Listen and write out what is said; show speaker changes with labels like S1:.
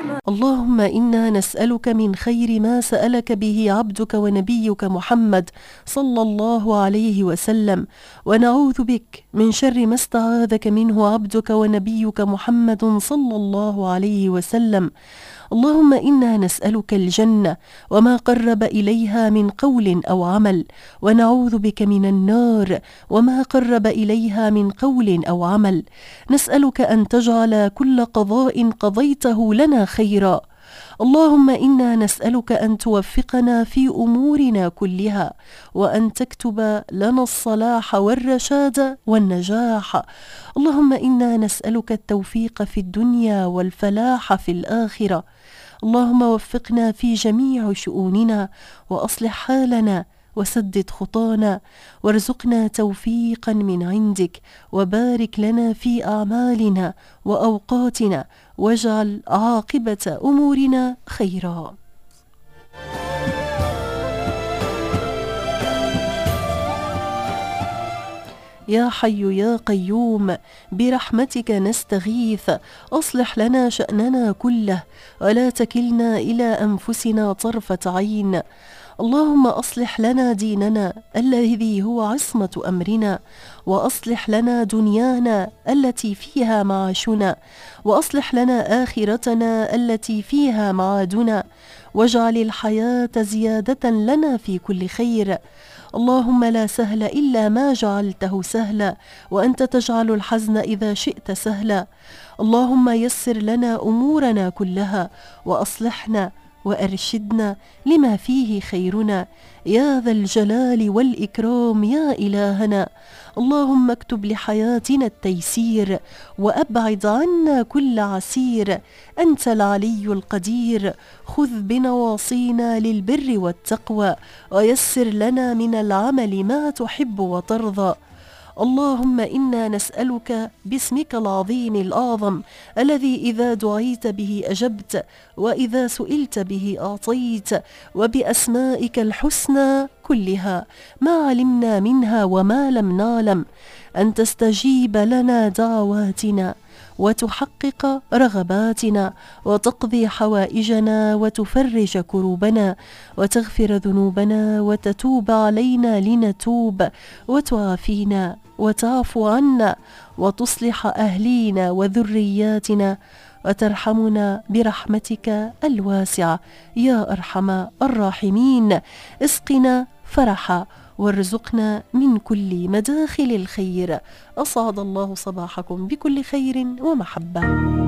S1: اللهم إنا نسألك من خير ما سألك به عبدك ونبيك محمد صلى الله عليه وسلم، ونعوذ بك من شر ما استعاذك منه عبدك ونبيك محمد صلى الله عليه وسلم. اللهم إنا نسألك الجنة وما قرب إليها من قول أو عمل، ونعوذ بك من النار وما قرب إليها من قول أو عمل. نسألك أن تجعل كل قضاء قضيته لنا خيرا. اللهم إنا نسألك أن توفقنا في أمورنا كلها، وأن تكتب لنا الصلاح والرشاد والنجاح. اللهم إنا نسألك التوفيق في الدنيا والفلاح في الآخرة. اللهم وفقنا في جميع شؤوننا، وأصلح حالنا، وسدد خطانا، وارزقنا توفيقا من عندك، وبارك لنا في أعمالنا وأوقاتنا، واجعل عاقبة أمورنا خيرا. يا حي يا قيوم برحمتك نستغيث، أصلح لنا شأننا كله، ولا تكلنا إلى أنفسنا طرفة عين. اللهم أصلح لنا ديننا الذي هو عصمة أمرنا، وأصلح لنا دنيانا التي فيها معاشنا، وأصلح لنا آخرتنا التي فيها معادنا، واجعل الحياة زيادة لنا في كل خير. اللهم لا سهل إلا ما جعلته سهلا، وأنت تجعل الحزن إذا شئت سهلا. اللهم يسر لنا أمورنا كلها، وأصلحنا وأرشدنا لما فيه خيرنا، يا ذا الجلال والإكرام يا إلهنا. اللهم اكتب لحياتنا التيسير، وأبعد عنا كل عسير. أنت العلي القدير، خذ بنواصينا للبر والتقوى، ويسر لنا من العمل ما تحب وترضى. اللهم إنا نسألك باسمك العظيم الأعظم الذي إذا دعيت به أجبت، وإذا سئلت به أعطيت، وبأسمائك الحسنى كلها ما علمنا منها وما لم نعلم، أن تستجيب لنا دعواتنا، وتحقق رغباتنا، وتقضي حوائجنا، وتفرج كروبنا، وتغفر ذنوبنا، وتتوب علينا لنتوب، وتعافينا وتعفو عنا، وتصلح أهلينا وذرياتنا، وترحمنا برحمتك الواسعة يا أرحم الراحمين. اسقنا فرحا، وارزقنا من كل مداخل الخير. أسعد الله صباحكم بكل خير ومحبة.